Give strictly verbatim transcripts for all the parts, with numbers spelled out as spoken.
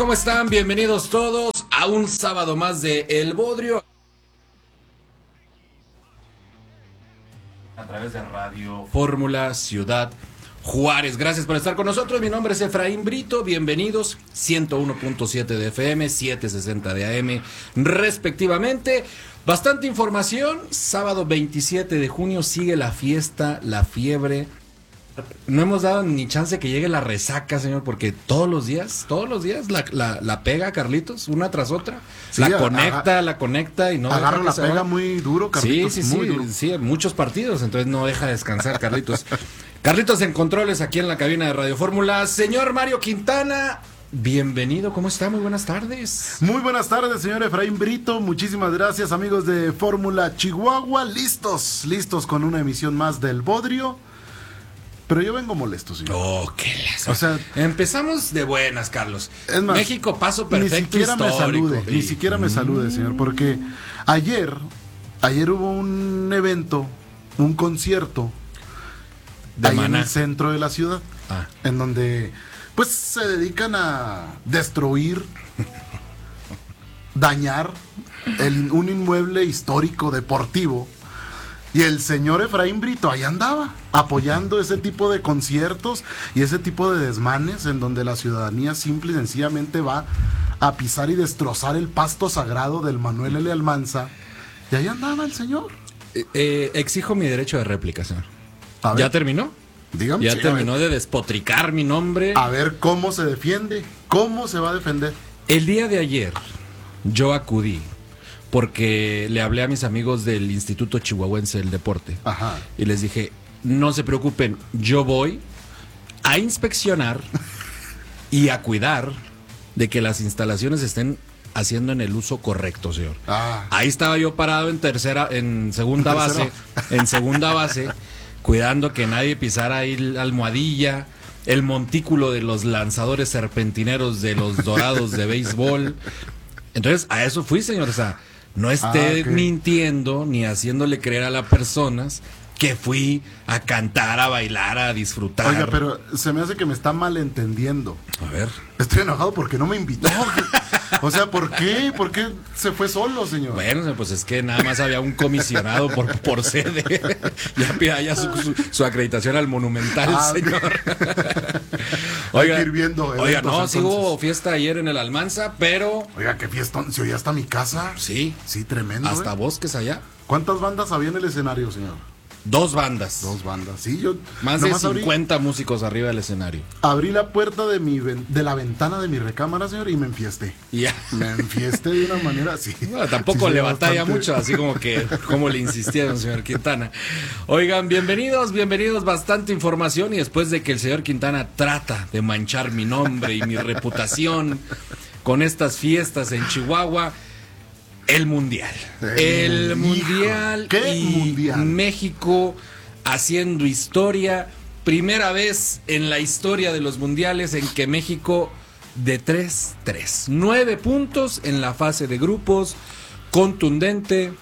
¿Cómo están? Bienvenidos todos a un sábado más de El Bodrio. A través de Radio Fórmula Ciudad Juárez. Gracias por estar con nosotros. Mi nombre es Efraín Brito. Bienvenidos. ciento uno punto siete de F M, setecientos sesenta de A M, respectivamente. Bastante información. Sábado veintisiete de junio sigue la fiesta, la fiebre. No hemos dado ni chance que llegue la resaca, señor, porque todos los días, todos los días la, la, la pega Carlitos, una tras otra. Sí, la conecta, agarra, la conecta y no agarra la pega va. Muy duro, Carlitos. Sí, sí, muy sí, duro. sí, muchos partidos, entonces no deja de descansar, Carlitos. Carlitos en controles aquí en la cabina de Radio Fórmula. Señor Mario Quintana, bienvenido, ¿cómo está? Muy buenas tardes. Muy buenas tardes, señor Efraín Brito. Muchísimas gracias, amigos de Fórmula Chihuahua. Listos, listos con una emisión más del Bodrio. Pero yo vengo molesto, señor. Oh, qué lazo. O sea, empezamos de buenas, Carlos. Es más, México, paso perfecto. Ni siquiera histórico. me salude, Y... ni siquiera me salude, señor, porque ayer, ayer hubo un evento, un concierto de ahí Maná, en el centro de la ciudad, ah. en donde, pues, se dedican a destruir, dañar el, un inmueble histórico deportivo. Y el señor Efraín Brito ahí andaba, apoyando ese tipo de conciertos y ese tipo de desmanes en donde la ciudadanía simple y sencillamente va a pisar y destrozar el pasto sagrado del Manuel L. Almanza. Y ahí andaba el señor. Eh, eh, exijo mi derecho de réplica, señor. A ver, ¿Ya terminó? Dígame. ¿Ya Sí, terminó de despotricar mi nombre? A ver cómo se defiende, cómo se va a defender. El día de ayer yo acudí porque le hablé a mis amigos del Instituto Chihuahuense del Deporte. Ajá. Y les dije, no se preocupen, yo voy a inspeccionar y a cuidar de que las instalaciones estén haciendo en el uso correcto, señor. Ah. Ahí estaba yo parado en tercera, en segunda base, en segunda base, cuidando que nadie pisara ahí la almohadilla, el montículo de los lanzadores serpentineros de los Dorados de béisbol. Entonces, a eso fui, señor. O sea, no esté ah, okay. mintiendo ni haciéndole creer a las personas que fui a cantar, a bailar, a disfrutar. Oiga, pero se me hace que me está malentendiendo. A ver. Estoy enojado porque no me invitó. O sea, ¿por qué? ¿Por qué se fue solo, señor? Bueno, pues es que nada más había un comisionado por, por sede. Ya pida ya su, su, su acreditación al Monumental, ah, señor. Oiga, Hay que ir viendo oiga, no, entonces. Sí hubo fiesta ayer en el Almanza, pero... Oiga, qué fiestón, ¿se oía hasta mi casa? Sí. Sí, tremendo. Hasta ¿eh? Bosques allá. ¿Cuántas bandas había en el escenario, señor? Dos bandas. Dos bandas, sí, yo... Más de cincuenta abrí, músicos arriba del escenario. Abrí la puerta de mi de la ventana de mi recámara, señor, y me enfiesté. Ya. Me enfiesté de una manera así. Bueno, tampoco sí, le bastante... batalla mucho, así como que, como le insistieron, señor Quintana. Oigan, bienvenidos, bienvenidos, bastante información, y después de que el señor Quintana trata de manchar mi nombre y mi reputación con estas fiestas en Chihuahua, el Mundial. El, el Mundial. ¿Qué y mundial? México haciendo historia. Primera vez en la historia de los mundiales en que México de tres tres. Nueve puntos en la fase de grupos. Contundente.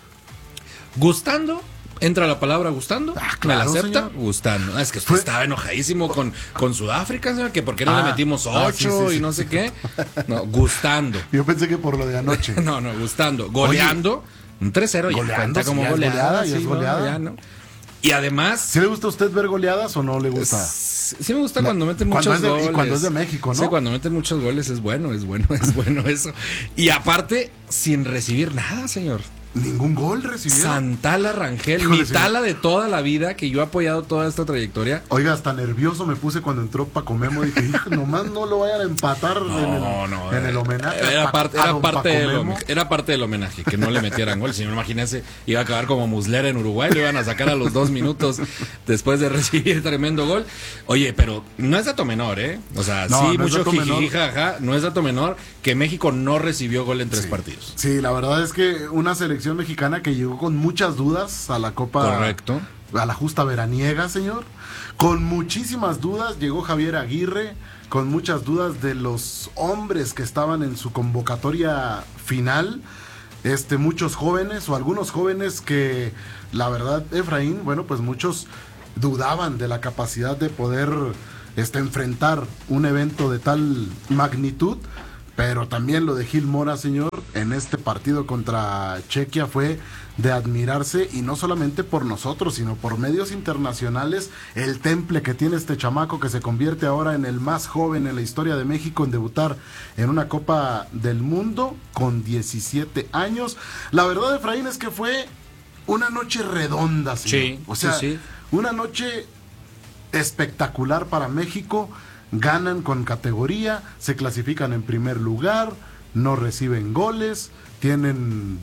Gustando. ¿Entra la palabra gustando? Ah, claro, ¿Me la acepta? señor. Gustando. Ah, es que usted Fue... estaba enojadísimo con, con Sudáfrica, señor, que por qué no ah, le metimos ocho ah, sí, sí, y sí, no sí. sé qué. No, gustando. Yo pensé que por lo de anoche. No, no, gustando. Goleando. Oye, un tres cero ya cuenta como sí, goleada. goleada, sí, es goleada. No, ya, ¿no? Y además... ¿Sí le gusta a usted ver goleadas o no le gusta? Sí me gusta cuando meten cuando muchos de, goles. Y cuando es de México, ¿no? Sí, cuando meten muchos goles es bueno, es bueno, es bueno eso. Y aparte, sin recibir nada, señor. Ningún gol recibieron. Santala Rangel, Híjole, mi tala de toda la vida, que yo he apoyado toda esta trayectoria. Oiga, hasta nervioso me puse cuando entró Paco Memo. Dije, hijo, nomás no lo vayan a empatar no, en, el, no, en el homenaje. Era parte, era, parte del, era parte del homenaje, que no le metieran gol. Si me imagínese, iba a acabar como Muslera en Uruguay, lo iban a sacar a los dos minutos después de recibir tremendo gol. Oye, pero no es dato menor, ¿eh? O sea, no, sí, no mucho jiji, jaja, no es dato menor que México no recibió gol en tres sí. partidos. Sí, la verdad es que una selección mexicana que llegó con muchas dudas a la Copa. Correcto. A la justa veraniega, señor. Con muchísimas dudas llegó Javier Aguirre, con muchas dudas de los hombres que estaban en su convocatoria final. Este, muchos jóvenes o algunos jóvenes que, la verdad, Efraín, bueno, pues muchos dudaban de la capacidad de poder este, enfrentar un evento de tal magnitud. Pero también lo de Gil Mora, señor, en este partido contra Chequia fue de admirarse, y no solamente por nosotros, sino por medios internacionales, el temple que tiene este chamaco, que se convierte ahora en el más joven en la historia de México en debutar en una Copa del Mundo con diecisiete años. La verdad, Efraín, es que fue una noche redonda, señor. Sí, o sea, sí, sí. una noche espectacular para México. Ganan con categoría, se clasifican en primer lugar, no reciben goles, tienen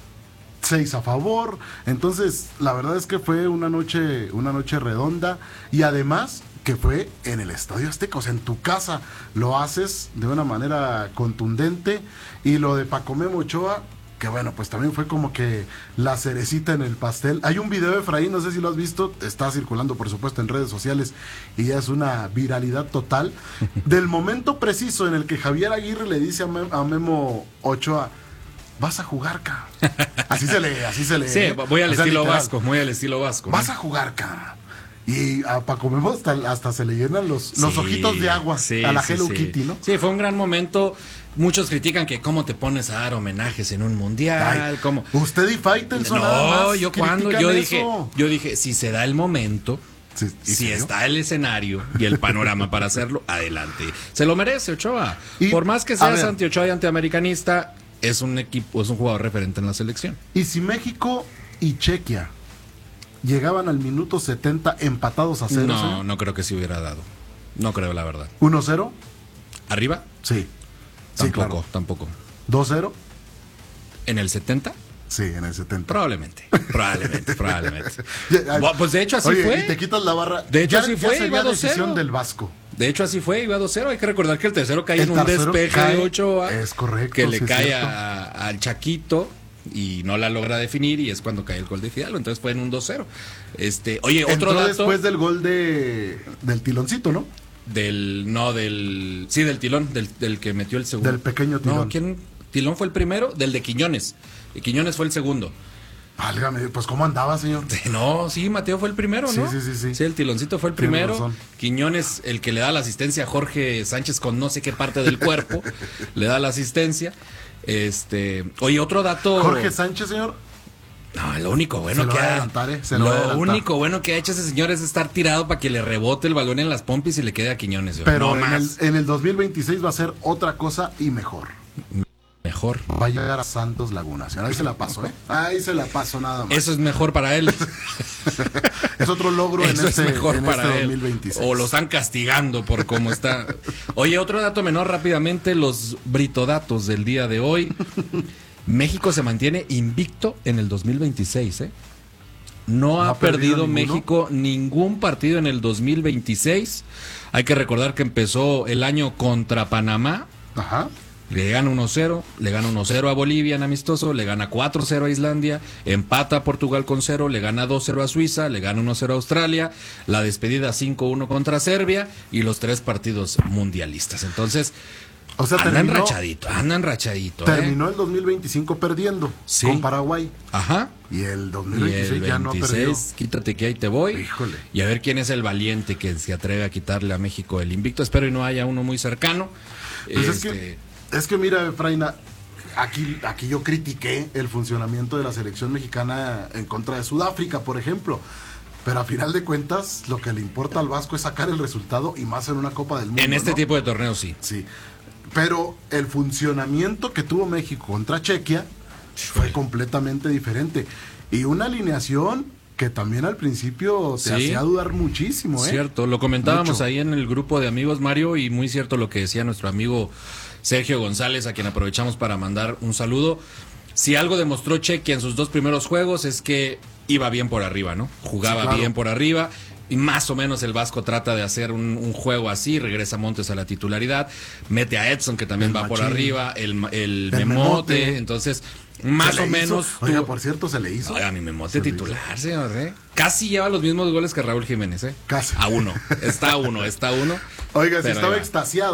seis a favor. Entonces, la verdad es que fue una noche, una noche redonda, y además que fue en el Estadio Azteca, o sea, en tu casa lo haces de una manera contundente. Y lo de Paco Memo Ochoa, que bueno, pues también fue como que la cerecita en el pastel. Hay un video de Efraín, no sé si lo has visto, está circulando por supuesto en redes sociales y ya es una viralidad total, del momento preciso en el que Javier Aguirre le dice a, Mem a Memo Ochoa: vas a jugar, ca. Así se lee, así se lee. Sí, ¿eh? voy al O sea, estilo literal, vasco, muy al estilo vasco. vas ¿no? a jugar, ca. Y a Paco Memo hasta, hasta se le llenan los, los Sí, ojitos de agua sí, a la sí, Hello sí. Kitty, ¿no? Sí, fue un gran momento. Muchos critican que cómo te pones a dar homenajes en un mundial, Ay, cómo... usted y Faitelson nada No, más yo cuando critican yo eso. dije, yo dije, si se da el momento, Sí, ¿y si se dio? está el escenario y el panorama para hacerlo, adelante. Se lo merece Ochoa. Y, Por más que a seas ver. anti-Ochoa y antiamericanista, es un equipo, es un jugador referente en la selección. Y si México y Chequia llegaban al minuto setenta empatados a cero, No, ¿sí? no creo que se hubiera dado. No creo, la verdad. uno cero, ¿Arriba? sí. Sí, Tampoco, claro. tampoco. dos cero, ¿En el setenta? sí, en el setenta. Probablemente, probablemente, probablemente. Ya, ay, Bueno, pues de hecho así oye, fue. y te quitas la barra. De hecho, ya, así ya fue, sería iba dos decisión cero. del Vasco. De hecho, así fue, iba dos cero. Hay que recordar que el tercero cae El en un tercero despeje cae, de Ochoa. es correcto, Que le sí es cae cierto. a- al Chaquito y no la logra definir, y es cuando cae el gol de Fidalgo. Entonces fue en un dos cero. Este, oye, otro Entró dato después del gol de del tiloncito, ¿no? del no del sí del Tilón, del, del que metió el segundo. Del pequeño Tilón. No, ¿quién? Tilón fue el primero, del de Quiñones. Y Quiñones fue el segundo. Válgame, pues ¿cómo andaba, señor? No, sí, Mateo fue el primero, ¿no? Sí, sí, sí, sí. Sí, el Tiloncito fue el Tienes primero. razón. Quiñones, el que le da la asistencia a Jorge Sánchez con no sé qué parte del cuerpo, le da la asistencia. Este, oye, otro dato. Jorge Sánchez, señor. No, lo único bueno Se lo que va a ha adelantar, ¿eh? Se lo va a lo adelantar. único bueno que ha hecho ese señor es estar tirado para que le rebote el balón en las pompis y le quede a Quiñones. Yo. Pero no en, el, más. en el dos mil veintiséis va a ser otra cosa y mejor. Mejor. Va a llegar a Santos Laguna, señor. Ahí se la paso, ¿eh? Ahí se la paso nada más. Eso es mejor para él. Es otro logro en Eso este, es mejor en para este él. dos mil veintiséis. O lo están castigando por cómo está. Oye, otro dato menor rápidamente, los britodatos del día de hoy. México se mantiene invicto en el dos mil veintiséis, ¿eh? No, ¿No ha, ha perdido perdido, ninguno? México ningún partido en el dos mil veintiséis. Hay que recordar que empezó el año contra Panamá. Ajá. Le gana uno cero, le gana uno cero a Bolivia en amistoso, le gana cuatro cero a Islandia, empata a Portugal con cero, le gana dos cero a Suiza, le gana uno cero a Australia, la despedida cinco uno contra Serbia y los tres partidos mundialistas. Entonces, O sea, andan terminó, rachadito, andan rachadito. ¿eh? terminó el dos mil veinticinco perdiendo Sí. con Paraguay. Ajá. Y el dos mil Y veintiséis el ya no perdió. veintiséis, quítate que ahí te voy. Híjole. Y a ver quién es el valiente que se atreve a quitarle a México el invicto. Espero y no haya uno muy cercano. Pues es Este, que Es que mira, Efraina, aquí, aquí yo critiqué el funcionamiento de la selección mexicana en contra de Sudáfrica, por ejemplo. Pero a final de cuentas, lo que le importa al Vasco es sacar el resultado y más en una Copa del Mundo. en este ¿no? tipo de torneos sí. Sí. Pero el funcionamiento que tuvo México contra Chequia fue completamente diferente. Y una alineación que también al principio te Sí. hacía dudar muchísimo, ¿eh? Cierto, lo comentábamos Mucho. ahí en el grupo de amigos, Mario, y muy cierto lo que decía nuestro amigo Sergio González, a quien aprovechamos para mandar un saludo. Si algo demostró Chequia en sus dos primeros juegos es que iba bien por arriba, ¿no? Jugaba Sí, claro. bien por arriba. Y más o menos el Vasco trata de hacer un, un juego así, regresa Montes a la titularidad, mete a Edson que también El va por Machín. arriba, el, el, El Memote, Memote. entonces Se más le o hizo. menos... Oiga, tuvo- por cierto, se le hizo. Oiga, mi Memote Se le titular, señor, ¿eh? Casi lleva los mismos goles que Raúl Jiménez, ¿eh? Casi. A uno, está a uno, está a uno. Oiga, si Pero estaba ahí va. extasiado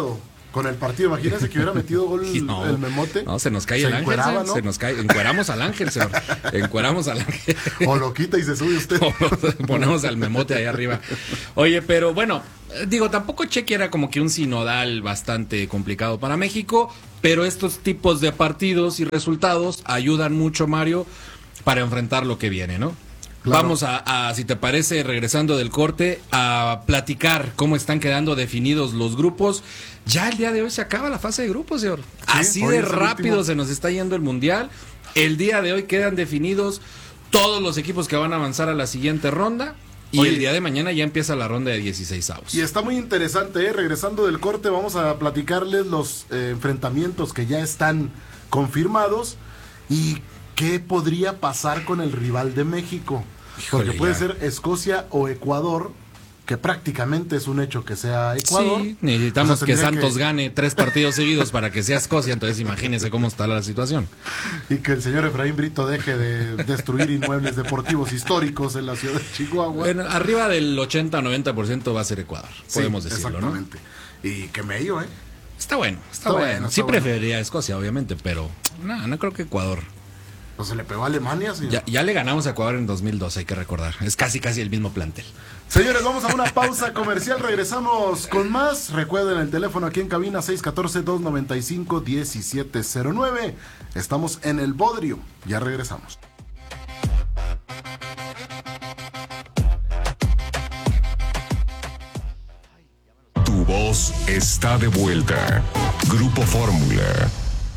con el partido. Imagínense que hubiera metido gol no, el Memote. No, se nos cae se el ángel. Se, ¿no? se nos cae. Encueramos al ángel, señor. Encueramos al ángel. O lo quita y se sube usted. O ponemos al Memote ahí arriba. Oye, pero bueno, digo, tampoco Chequi era como que un sinodal bastante complicado para México, pero estos tipos de partidos y resultados ayudan mucho, Mario, para enfrentar lo que viene, ¿no? Claro. Vamos a, a, si te parece, regresando del corte, a platicar cómo están quedando definidos los grupos. Ya el día de hoy se acaba la fase de grupos, señor. Sí, así de rápido último. Se nos está yendo el Mundial. El día de hoy quedan definidos todos los equipos que van a avanzar a la siguiente ronda. Y Oye, el día de mañana ya empieza la ronda de dieciséis avos. Y está muy interesante, ¿eh? Regresando del corte, vamos a platicarles los eh, enfrentamientos que ya están confirmados y qué podría pasar con el rival de México. Híjole, porque puede ya. ser Escocia o Ecuador, que prácticamente es un hecho que sea Ecuador. Sí, necesitamos o sea, que Santos que... gane tres partidos seguidos para que sea Escocia, entonces imagínense cómo está la situación. Y que el señor Efraín Brito deje de destruir inmuebles deportivos históricos en la ciudad de Chihuahua. Bueno, arriba del ochenta a noventa por ciento va a ser Ecuador, podemos sí, decirlo, exactamente. ¿No? Y que medio, ¿eh? Está bueno, está, está bueno. bueno. Está sí bueno. Preferiría a Escocia, obviamente, pero no, no creo que Ecuador. Pues se le pegó a Alemania, señor. Ya, ya le ganamos a Ecuador en dos mil dos, hay que recordar. Es casi casi el mismo plantel. Señores, vamos a una pausa comercial. Regresamos con más. Recuerden el teléfono aquí en cabina seis uno cuatro, dos nueve cinco, uno siete cero nueve. Estamos en el Bodrio. Ya regresamos. Tu voz está de vuelta. Grupo Fórmula.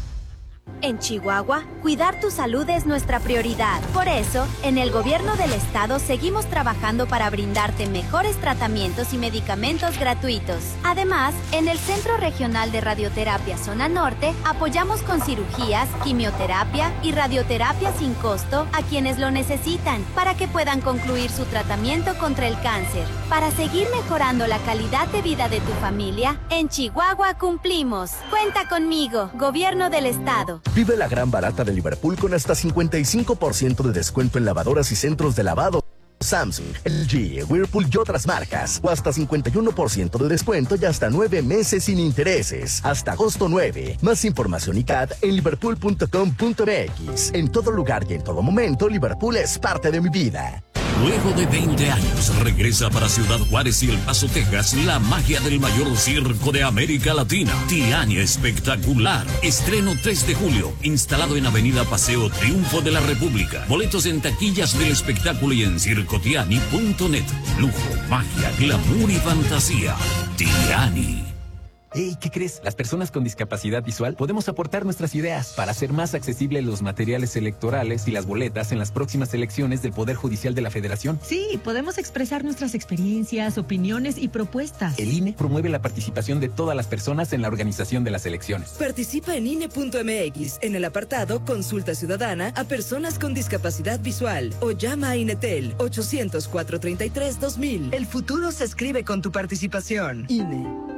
En Chihuahua, cuidar tu salud es nuestra prioridad. Por eso, en el gobierno del estado seguimos trabajando para brindarte mejores tratamientos y medicamentos gratuitos. Además, en el Centro Regional de Radioterapia Zona Norte, apoyamos con cirugías, quimioterapia y radioterapia sin costo a quienes lo necesitan para que puedan concluir su tratamiento contra el cáncer. Para seguir mejorando la calidad de vida de tu familia, en Chihuahua cumplimos. Cuenta conmigo, Gobierno del Estado. Vive la gran barata de Liverpool con hasta cincuenta y cinco por ciento de descuento en lavadoras y centros de lavado Samsung, L G, Whirlpool y otras marcas. O hasta cincuenta y uno por ciento de descuento y hasta nueve meses sin intereses. Hasta agosto nueve. Más información y C A D en liverpool punto com punto m x. En todo lugar y en todo momento, Liverpool es parte de mi vida. Luego de veinte años, regresa para Ciudad Juárez y El Paso, Texas, la magia del mayor circo de América Latina. Tiani Espectacular. Estreno tres de julio. Instalado en Avenida Paseo Triunfo de la República. Boletos en taquillas del espectáculo y en circotiani punto net. Lujo, magia, glamour y fantasía. Tiani. Hey, ¿qué crees? Las personas con discapacidad visual podemos aportar nuestras ideas para hacer más accesibles los materiales electorales y las boletas en las próximas elecciones del Poder Judicial de la Federación. Sí, podemos expresar nuestras experiencias, opiniones y propuestas. El I N E promueve la participación de todas las personas en la organización de las elecciones. Participa en I N E punto m x en el apartado Consulta Ciudadana a personas con discapacidad visual o llama a INETEL ochocientos, cuatrocientos treinta y tres, dos mil. El futuro se escribe con tu participación. I N E.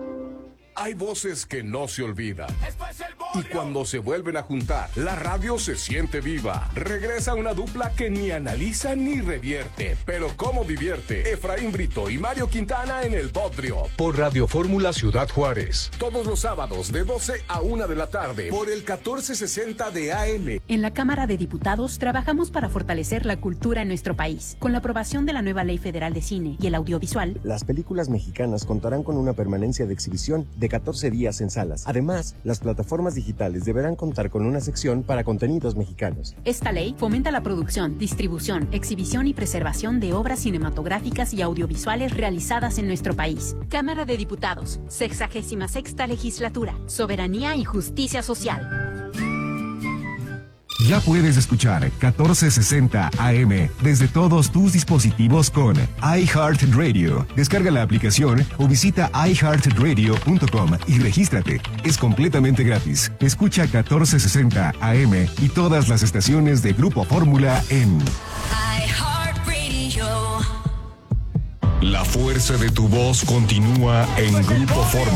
Hay voces que no se olvidan. Y cuando se vuelven a juntar, la radio se siente viva. Regresa una dupla que ni analiza ni revierte. Pero cómo divierte. Efraín Brito y Mario Quintana en el Bodrio. Por Radio Fórmula Ciudad Juárez. Todos los sábados de doce a una de la tarde. Por el catorce sesenta de A M. En la Cámara de Diputados trabajamos para fortalecer la cultura en nuestro país. Con la aprobación de la nueva Ley Federal de Cine y el Audiovisual, las películas mexicanas contarán con una permanencia de exhibición de catorce días en salas. Además, las plataformas digitales deberán contar con una sección para contenidos mexicanos. Esta ley fomenta la producción, distribución, exhibición y preservación de obras cinematográficas y audiovisuales realizadas en nuestro país. Cámara de Diputados, sexagésima sexta legislatura, soberanía y justicia social. Ya puedes escuchar catorce sesenta A M desde todos tus dispositivos con iHeartRadio. Descarga la aplicación o visita i heart radio punto com y regístrate. Es completamente gratis. Escucha catorce sesenta A M y todas las estaciones de Grupo Fórmula en iHeartRadio. La fuerza de tu voz continúa en Grupo Fórmula.